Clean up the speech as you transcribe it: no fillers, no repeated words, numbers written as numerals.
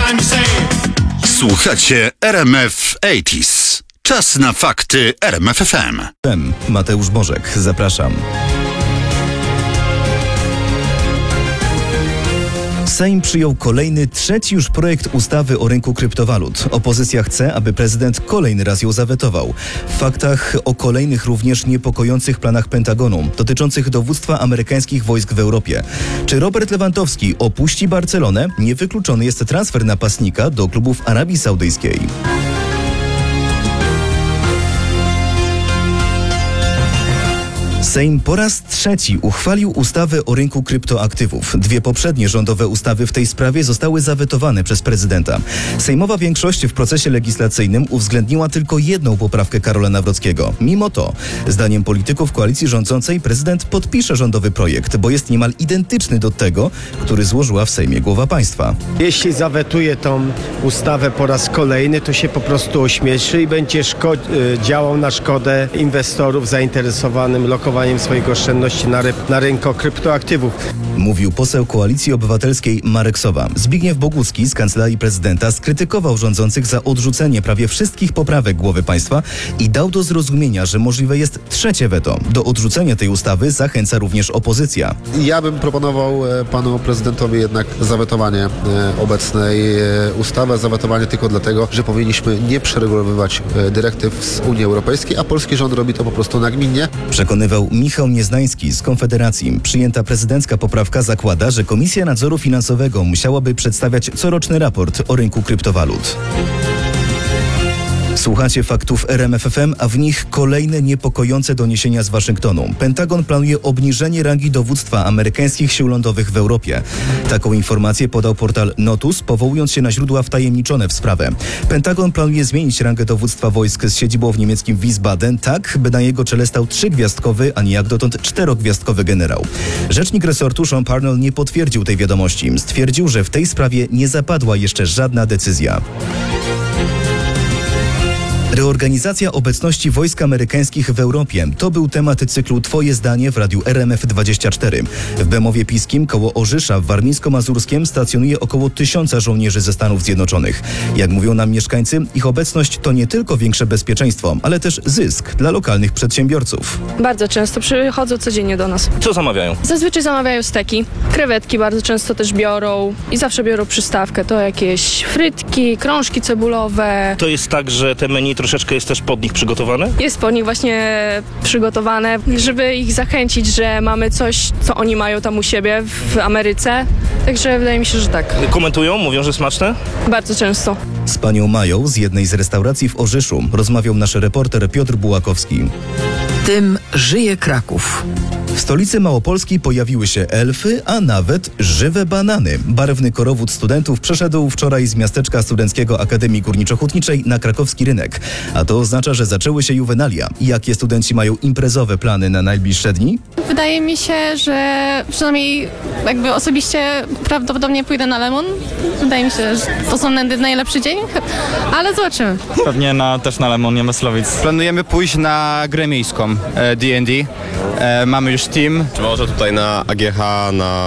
Słuchacie RMF 80s. Czas na fakty RMF FM. Mateusz Bożek, zapraszam. Sejm przyjął kolejny, trzeci już projekt ustawy o rynku kryptowalut. Opozycja chce, aby prezydent kolejny raz ją zawetował. W faktach o kolejnych również niepokojących planach Pentagonu dotyczących dowództwa amerykańskich wojsk w Europie. Czy Robert Lewandowski opuści Barcelonę? Niewykluczony jest transfer napastnika do klubów Arabii Saudyjskiej. Sejm po raz trzeci uchwalił ustawę o rynku kryptoaktywów. Dwie poprzednie rządowe ustawy w tej sprawie zostały zawetowane przez prezydenta. Sejmowa większość w procesie legislacyjnym uwzględniła tylko jedną poprawkę Karola Nawrockiego. Mimo to, zdaniem polityków koalicji rządzącej, prezydent podpisze rządowy projekt, bo jest niemal identyczny do tego, który złożyła w Sejmie głowa państwa. Jeśli zawetuje tą ustawę po raz kolejny, to się po prostu ośmieszy i będzie działał na szkodę inwestorów zainteresowanym lokowaniem swoich oszczędności na rynku kryptoaktywów. Mówił poseł Koalicji Obywatelskiej Marek Sowa. Zbigniew Bogucki z Kancelarii Prezydenta skrytykował rządzących za odrzucenie prawie wszystkich poprawek głowy państwa i dał do zrozumienia, że możliwe jest trzecie weto. Do odrzucenia tej ustawy zachęca również opozycja. Ja bym proponował panu prezydentowi jednak zawetowanie obecnej ustawy, zawetowanie tylko dlatego, że powinniśmy nie przeregulowywać dyrektyw z Unii Europejskiej, a polski rząd robi to po prostu nagminnie. Przekonywał Michał Nieznański z Konfederacji. Przyjęta prezydencka poprawka zakłada, że Komisja Nadzoru Finansowego musiałaby przedstawiać coroczny raport o rynku kryptowalut. Słuchacie faktów RMF FM, a w nich kolejne niepokojące doniesienia z Waszyngtonu. Pentagon planuje obniżenie rangi dowództwa amerykańskich sił lądowych w Europie. Taką informację podał portal Notus, powołując się na źródła wtajemniczone w sprawę. Pentagon planuje zmienić rangę dowództwa wojsk z siedzibą w niemieckim Wiesbaden tak, by na jego czele stał 3-gwiazdkowy, a nie jak dotąd 4-gwiazdkowy generał. Rzecznik resortu Sean Parnell nie potwierdził tej wiadomości. Stwierdził, że w tej sprawie nie zapadła jeszcze żadna decyzja. Reorganizacja obecności wojsk amerykańskich w Europie to był temat cyklu Twoje zdanie w radiu RMF24. W Bemowie Piskim koło Orzysza w Warmińsko-Mazurskiem stacjonuje około 1000 żołnierzy ze Stanów Zjednoczonych. Jak mówią nam mieszkańcy, ich obecność to nie tylko większe bezpieczeństwo, ale też zysk dla lokalnych przedsiębiorców. Bardzo często przychodzą codziennie do nas. Co zamawiają? Zazwyczaj zamawiają steki, krewetki bardzo często też biorą i zawsze biorą przystawkę. To jakieś frytki, krążki cebulowe. To jest tak, że te menu troszeczkę jest też pod nich przygotowane? Jest po nich właśnie przygotowane, żeby ich zachęcić, że mamy coś, co oni mają tam u siebie w Ameryce. Także wydaje mi się, że tak. Komentują? Mówią, że smaczne? Bardzo często. Z panią Mają z jednej z restauracji w Orzyszu rozmawiał nasz reporter Piotr Bułakowski. Tym żyje Kraków. W stolicy Małopolski pojawiły się elfy, a nawet żywe banany. Barwny korowód studentów przeszedł wczoraj z miasteczka studenckiego Akademii Górniczo-Hutniczej na krakowski rynek. A to oznacza, że zaczęły się juwenalia. Jakie studenci mają imprezowe plany na najbliższe dni? Wydaje mi się, że przynajmniej jakby osobiście prawdopodobnie pójdę na Lemon. Wydaje mi się, że to są najlepszy dzień, ale zobaczymy. Pewnie też na Lemon, nie Myslowic. Planujemy pójść na grę miejską D&D. Mamy już team. Czy może tutaj na AGH, na